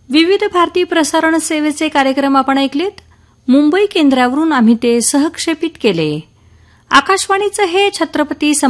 विविध भारती प्रसारण सेवेचे कार्यक्रम आपण ऐकलेत. मुंबई केंद्रावरून आम्ही ते सहक्षेपित केले. आकाशवाणीचं हे छत्रपती